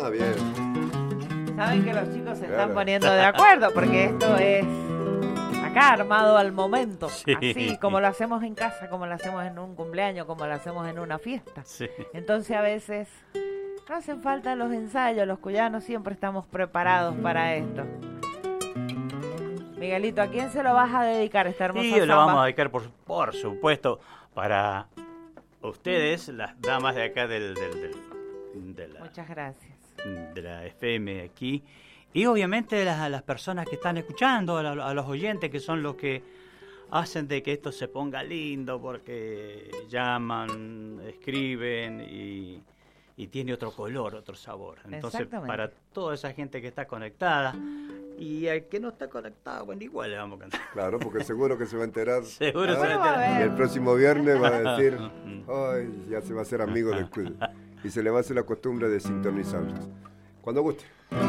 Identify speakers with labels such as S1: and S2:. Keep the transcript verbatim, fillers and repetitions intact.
S1: Ah, bien.
S2: Saben que los chicos se
S1: Claro.
S2: están poniendo de acuerdo porque esto es acá armado al momento,
S3: Sí.
S2: así como lo hacemos en casa, como lo hacemos en un cumpleaños, como lo hacemos en una fiesta.
S3: Sí.
S2: Entonces a veces no hacen falta los ensayos, los cuyanos siempre estamos preparados para esto. Miguelito, ¿a quién se lo vas a dedicar esta hermosa
S3: Y
S2: samba?
S3: lo vamos a dedicar, por, por supuesto, para ustedes, las damas de acá del, del, del- de, la,
S2: Muchas gracias.
S3: de la F M aquí. Y obviamente las, las personas que están escuchando, a, a los oyentes que son los que hacen de que esto se ponga lindo, porque llaman, escriben y, y tiene otro color, otro sabor. Entonces,
S2: Exactamente.
S3: para toda esa gente que está conectada y al que no está conectado, bueno, igual le vamos a cantar.
S1: Claro, porque seguro que se va a enterar.
S3: Seguro
S1: Ah,
S3: se va a enterar.
S1: Y el próximo viernes va a decir, ay, ya se va a hacer amigo del quiz. Y se le va a hacer la costumbre de sintonizarlos. Cuando guste.